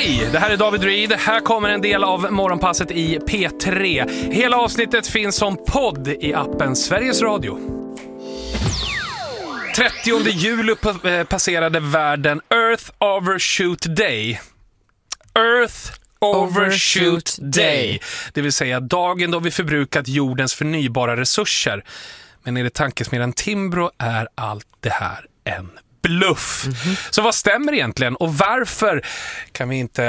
Hej, det här är David Reed. Här kommer en del av morgonpasset i P3. Hela avsnittet finns som podd i appen Sveriges Radio. 30 juli passerade världen Earth Overshoot Day. Earth Overshoot Day. Det vill säga dagen då vi förbrukat jordens förnybara resurser. Men enligt tankesmedjan Timbro är allt det här en bluff. Så vad stämmer egentligen och varför kan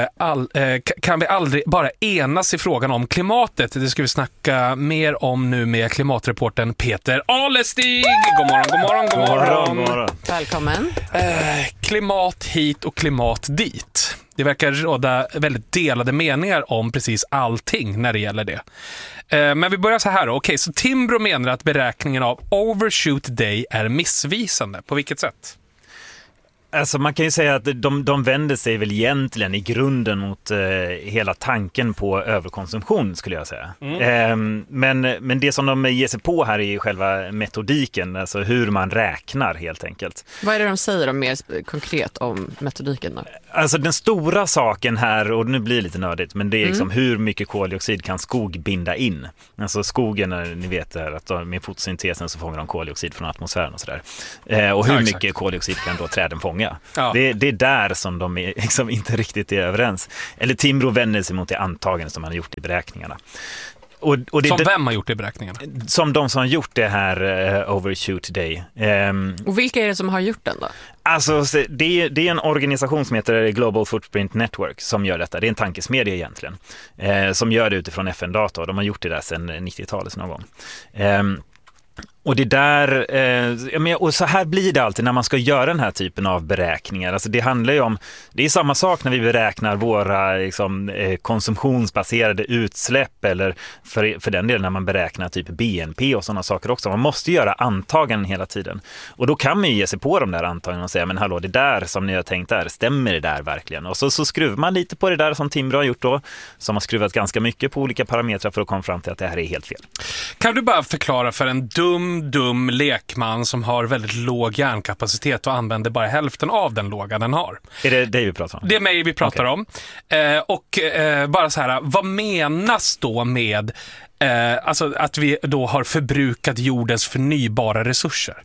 vi aldrig bara enas i frågan om klimatet? Det ska vi snacka mer om nu med klimatreporten Peter Alestig. God morgon. Välkommen. Klimat hit och klimat dit. Det verkar råda väldigt delade meningar om precis allting när det gäller det. Men vi börjar så här då. Okej, så Timbro menar att beräkningen av Overshoot Day är missvisande. På vilket sätt? Alltså man kan ju säga att de vänder sig väl egentligen i grunden mot hela tanken på överkonsumtion, skulle jag säga. Men det som de ger sig på här är själva metodiken, alltså hur man räknar helt enkelt. Vad är det de säger om mer konkret om metodiken då? Alltså den stora saken här, och nu blir det lite nördigt, men det är liksom hur mycket koldioxid kan skog binda in? Alltså skogen, ni vet det här, att med fotosyntesen så fångar de koldioxid från atmosfären och sådär. Och hur mycket koldioxid kan då träden fånga? Ja. Det är där som de liksom inte riktigt är överens. Eller Timbro vänder sig mot det antagande som man har gjort i beräkningarna. Och det, som vem har gjort det i beräkningarna? Som de som har gjort det här Overshoot Day. Och vilka är det som har gjort den då? Alltså det är en organisation som heter Global Footprint Network som gör detta. Det är en tankesmedja egentligen. Som gör det utifrån FN-data. De har gjort det där sedan 90-talet någon gång. Och det där, och så här blir det alltid när man ska göra den här typen av beräkningar. Alltså det handlar ju om, det är samma sak när vi beräknar våra liksom, konsumtionsbaserade utsläpp eller för den delen när man beräknar typ BNP och sådana saker också. Man måste göra antaganden hela tiden. Och då kan man ju ge sig på de där antagandena och säga, men hallå, det där som ni har tänkt där, stämmer det där verkligen? Och så skruvar man lite på det där som Timbro har gjort då, som har skruvat ganska mycket på olika parametrar för att komma fram till att det här är helt fel. Kan du bara förklara för en dum lekman som har väldigt låg hjärnkapacitet och använder bara hälften av den låga den har? Är det det vi pratar om? Det är mig vi pratar om. Bara så här, vad menas då med alltså att vi då har förbrukat jordens förnybara resurser?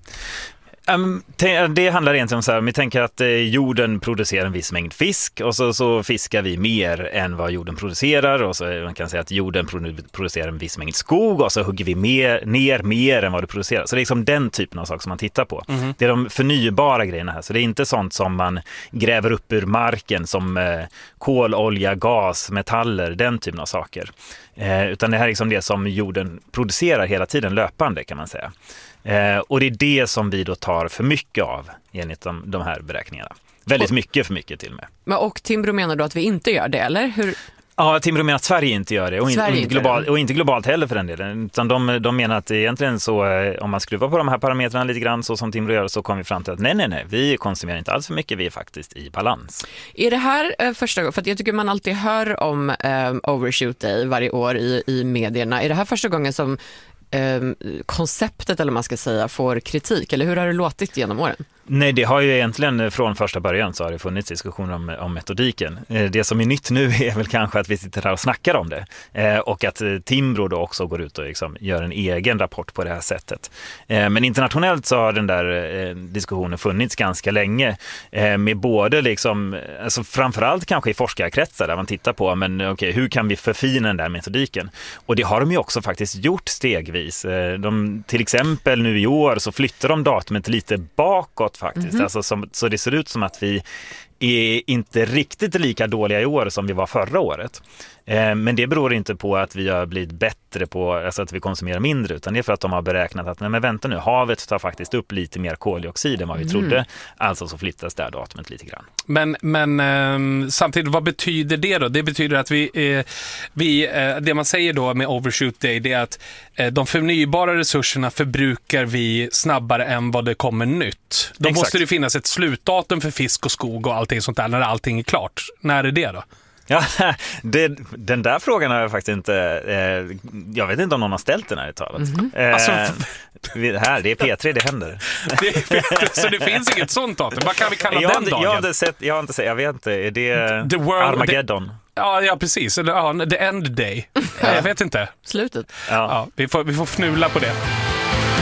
Det handlar egentligen om så här, vi tänker att jorden producerar en viss mängd fisk och så fiskar vi mer än vad jorden producerar, och så man kan säga att jorden producerar en viss mängd skog och så hugger vi ner mer än vad det producerar. Så det är liksom den typen av saker som man tittar på. Det är de förnybara grejerna här, så det är inte sånt som man gräver upp ur marken som kol, olja, gas, metaller, den typen av saker. Utan det här är liksom det som jorden producerar hela tiden löpande, kan man säga. Och det är det som vi då tar för mycket av enligt de här beräkningarna. Väldigt mycket för mycket till och med. Och Timbro menar då att vi inte gör det, eller? Hur? Ja, Timbro menar att Sverige inte gör det och inte globalt heller för den delen. Utan de menar att egentligen så om man skruvar på de här parametrarna lite grann så som Timbro gör, så kommer vi fram till att nej, vi konsumerar inte alls för mycket, vi är faktiskt i balans. Är det här första gången, för att jag tycker man alltid hör om Overshoot Day varje år i medierna. Är det här första gången som konceptet, eller man ska säga, får kritik, eller hur har det låtit genom åren? Nej, det har ju egentligen från första början så har det funnits diskussioner om metodiken. Det som är nytt nu är väl kanske att vi sitter här och snackar om det. Och att Timbro då också går ut och liksom gör en egen rapport på det här sättet. Men internationellt så har den där diskussionen funnits ganska länge. Med både liksom, alltså framförallt kanske i forskarkretsar där man tittar på, men okej, hur kan vi förfina den där metodiken? Och det har de ju också faktiskt gjort stegvis. Till exempel nu i år så flyttar de datumet lite bakåt faktiskt. Alltså så det ser ut som att vi är inte riktigt lika dåliga i år som vi var förra året. Men det beror inte på att vi har blivit bättre på, alltså att vi konsumerar mindre, utan det är för att de har beräknat att men vänta nu, havet tar faktiskt upp lite mer koldioxid än vad vi trodde. Alltså så flyttas det här datumet lite grann. Men samtidigt, vad betyder det då? Det betyder att det man säger då med Overshoot Day, det är att de förnybara resurserna förbrukar vi snabbare än vad det kommer nytt. Då måste det finnas ett slutdatum för fisk och skog och allting sånt där när allting är klart. När är det då? Ja, den där frågan har jag faktiskt inte... jag vet inte om någon har ställt den här i talet. Alltså, det är P3, det händer. Så det finns inget sånt datum. Vad kan vi kalla den dagen? Jag har inte sett, jag vet inte. Är det Armageddon? Ja, precis. Eller the end day. Jag vet inte. Slutet. Ja, vi får fnula på det.